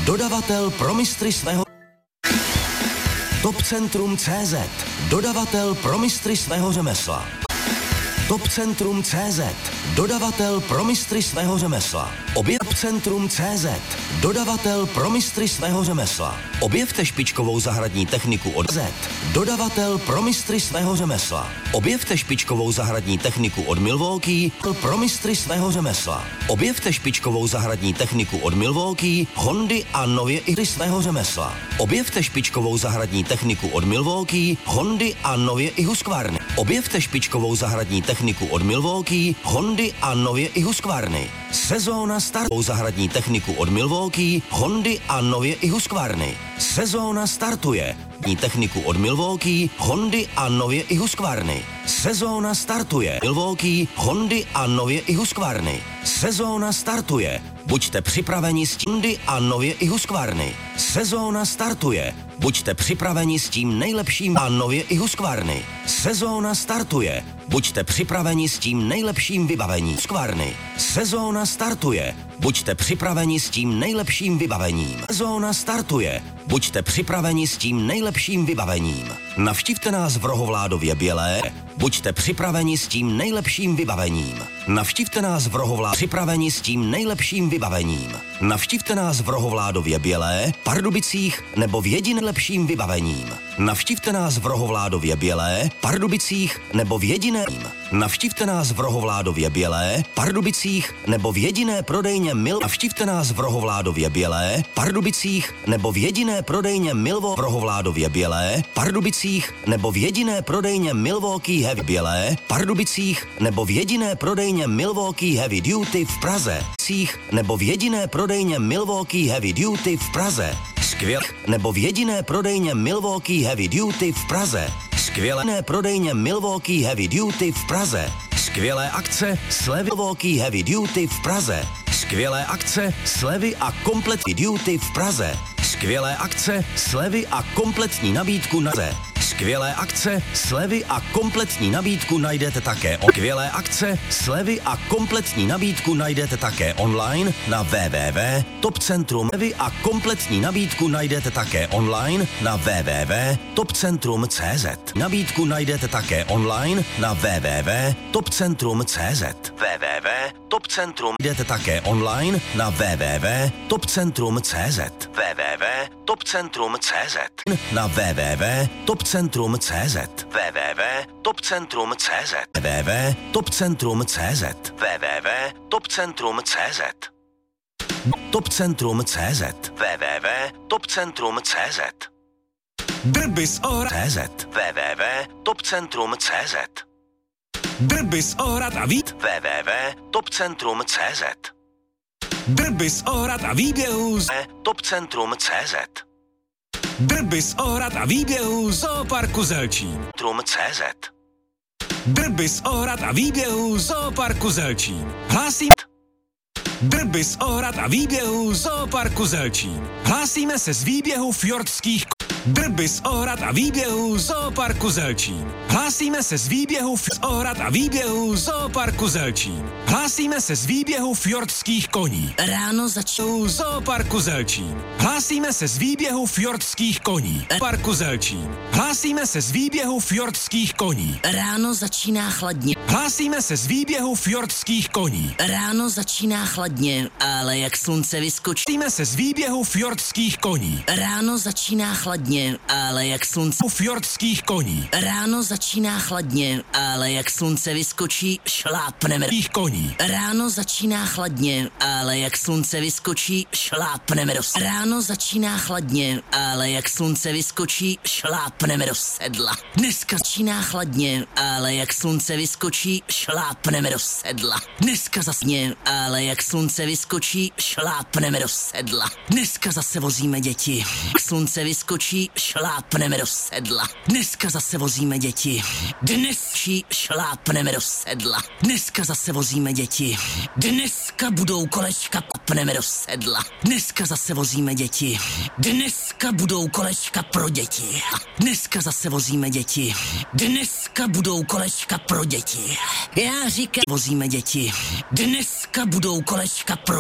dodavatel pro mistry svého Topcentrum.cz, dodavatel pro mistry svého řemesla. Topcentrum.cz, dodavatel pro mistry svého řemesla. Topcentrum.cz, dodavatel pro mistry svého řemesla. Objevte špičkovou zahradní techniku od Z, dodavatel pro mistry svého řemesla. Objevte špičkovou zahradní techniku od Milwaukee pro mistry svého řemesla. Objevte špičkovou zahradní techniku od Milwaukee, Hondy a nově i svého řemesla. Objevte špičkovou zahradní techniku od Milwaukee, Hondy a nově i Husqvarny. Objevte špičkovou zahradní techniku od Milwaukee, Hondy a nově i Husqvarny. Sezóna startovou zahradní techniku od Milwaukee, Hondy a nově i Husqvarny. Sezóna startuje. Techniku od Milwaukee, Hondy a nově i Husqvarny. Sezóna startuje. Milwaukee, Hondy a nově i Husqvarny. Sezóna startuje. Buďte připraveni s tím Hondy a nově i Husqvarny. Sezóna startuje. Buďte připraveni s tím nejlepším a nově i Husqvarny. Sezóna startuje. Buďte připraveni s tím nejlepším vybavením. Husqvarny. Sezóna startuje. Buďte připraveni s tím nejlepším vybavením. Sezóna startuje. Buďte připraveni s tím nejlepším vybavením. Navštivte nás v Rohovládově Bělé. Buďte připraveni s tím nejlepším vybavením. Navštivte nás v Rohovládově připraveni s tím nejlepším vybavením. Navštivte nás v Rohovládově Bělé, Pardubicích nebo v jediném lepším vybavením. Navštivte nás v Rohovládově Bělé, Pardubicích nebo v jediném. Navštivte nás v Rohovládově Bělé, Pardubicích nebo v jediné prodejně Navštivte nás v Rohovládově Bělé, Pardubicích nebo v jediné prodejně v Rohovládově Bělé, Pardubicích nebo v jediné prodejně Milwaukee Heavy Bělé, Pardubicích nebo v jediné prodejně Milwaukee Heavy Duty v Praze, nebo v jediné prodejně Milwaukee Heavy Duty v Praze. Skvělé nebo v jediné prodejně Milwaukee Heavy Duty v Praze. Skvělé prodejně Milwaukee Heavy Duty v Praze. Skvělé akce slevy Milwaukee Heavy Duty v Praze. Skvělé akce slevy a kompletní duty v Praze. Skvělé akce slevy a kompletní nabídku na Praze. Skvělé akce slevy a kompletní nabídku najdete také skvělé akce slevy a kompletní nabídku najdete také online na www.topcentrum a kompletní nabídku najdete také online na www.topcentrum.cz. Nabídku najdete také online na www.topcentrum.cz. www.topcentrum jdete také online na www.topcentrum.cz. www.topcentrum.cz. na www.topcentrum.cz. www.topcentrum.cz. www.topcentrum.cz. www.topcentrum.cz. Topcentrum.cz. www.topcentrum.cz. Drby z Ohra.cz. www.topcentrum.cz. Drby z Ohrad a www.topcentrum.cz. Drby z Ohrad a výběhů Topcentrum.cz. Drby z Ohrad a výběhů Zooparku Zelčín. Trum.cz. Drby z Ohrad a výběhů Zooparku Zelčín. Hlásím Drby z Ohrad a výběhů Zooparku Zelčín. Hlásíme se z výběhu fjordských Drby z Ohrad a výběhů Zooparku Zelčín. Hlásíme se z výběhu z Ohrad a výběhů Zooparku Zelčín. Hlásíme se z výběhu fjordských koní. Ráno začnou Zooparku Zelčín. Hlásíme se z výběhu fjordských koní. Parku Zelčín. Hlásíme se z výběhu fjordských koní. Ráno začíná chladně. Hlásíme se z výběhu fjordských koní. Ráno začíná chladně, ale jak slunce vyskočí. Hlásíme se z výběhu fjordských koní. Ráno začíná chladně, ale jak slunce fjordských koní. Ráno začíná chladně, ale jak slunce vyskočí, šlápneme koní. Ráno začíná chladně, ale jak slunce vyskočí, šlápneme do Ráno začíná chladně, ale jak slunce vyskočí, šlápneme do sedla. Dneska začíná chladně, ale jak slunce vyskočí, šlápneme do sedla. Dneska zasně, ale jak slunce vyskočí, šlápneme do sedla. Dneska zase vozíme děti. Jak slunce vyskočí, šlápneme do sedla. Dneska zase vozíme děti. Dnes šlápneme do sedla. Dneska zase vozíme děti. Dneska budou kolečka, papneme do sedla. Dneska zase vozíme děti. Dneska budou kolečka pro děti. Dneska zase vozíme děti. Dneska budou kolečka pro děti. Já říkám, vozíme děti. Dneska budou kolečka pro